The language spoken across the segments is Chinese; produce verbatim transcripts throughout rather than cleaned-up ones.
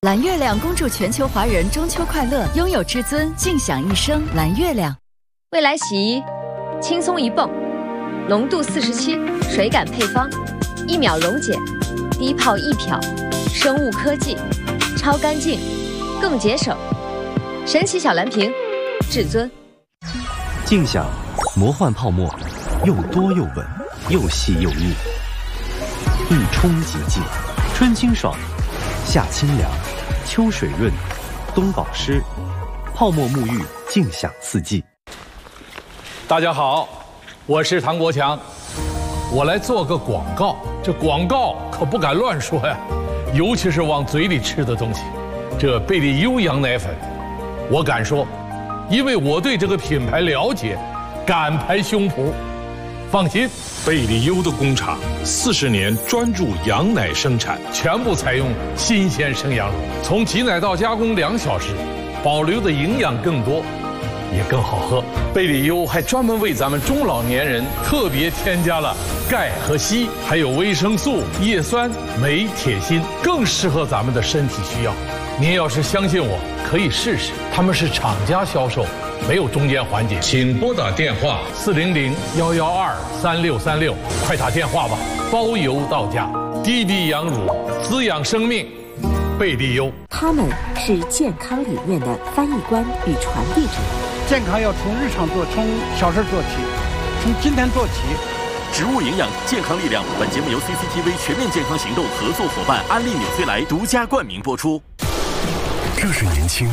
蓝月亮恭祝全球华人中秋快乐，拥有至尊，尽享一生。蓝月亮， 未来洗衣，轻松一泵，浓度四十七，水感配方，一秒溶解，低泡一漂，生物科技，超干净，更节省。神奇小蓝瓶，至尊。 静享魔幻泡沫，又多又稳，又细又密，一冲即净，春清爽，夏清凉。秋水润，冬保湿，泡沫沐浴，静享四季。 大家好，我是唐国强，我来做个广告。这广告可不敢乱说呀，尤其是往嘴里吃的东西。这贝利优羊奶粉，我敢说，因为我对这个品牌了解，敢拍胸脯。放心，贝利优的工厂四十年专注羊奶生产，全部采用新鲜生羊乳，从挤奶到加工两小时，保留的营养更多，也更好喝。贝利优还专门为咱们中老年人特别添加了钙和硒，还有维生素、叶酸、镁、铁、锌，更适合咱们的身体需要。您要是相信我，可以试试，他们是厂家销售。没有中间环节，请拨打电话四零零幺幺二三六三六，快打电话吧，包邮到家。滴滴羊乳滋养生命，贝利优。 他们是健康理念的翻译官与传递者。 健康要从日常做，从小事做起，从今天做起。 植物营养，健康力量。本节目由 C C T V 全面健康行动合作伙伴安利纽崔莱独家冠名播出。 这是年轻。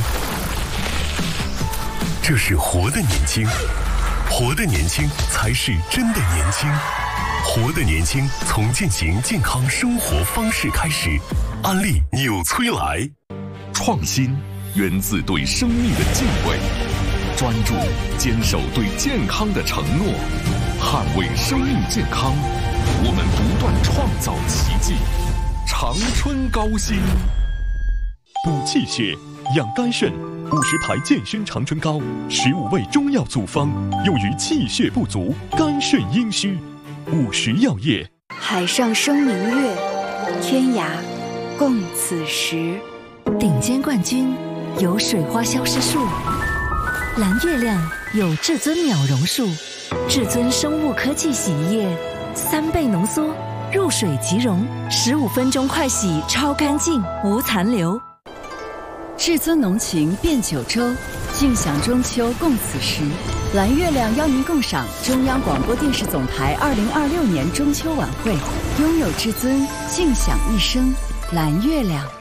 这是活的年轻，活的年轻才是真的年轻，活的年轻从践行健康生活方式开始。安利纽崔莱。 创新源自对生命的敬畏，专注坚守对健康的承诺，捍卫生命健康，我们不断创造奇迹。长春高新， 补气血，养肝肾。五十牌健身长春膏，十五味中药组方，用于气血不足、肝肾阴虚。五十药业。 海上生明月，天涯共此时。 顶尖冠军有水花消失术，蓝月亮有至尊秒溶术，至尊生物科技洗衣液，三倍浓缩，入水即溶，十五分钟快洗，超干净，无残留。至尊浓情变九州，尽享中秋共此时。蓝月亮邀您共赏中央广播电视总台二零二六年中秋晚会，拥有至尊，尽享一生。蓝月亮。